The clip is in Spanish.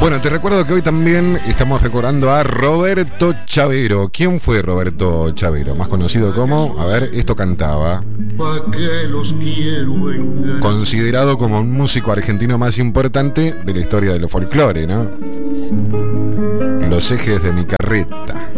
Bueno, te recuerdo que hoy también estamos recordando a Roberto Chavero. ¿Quién fue Roberto Chavero? Más conocido como, a ver, esto cantaba. Considerado como un músico argentino más importante de la historia de los folclore, ¿no? Los ejes de mi carreta.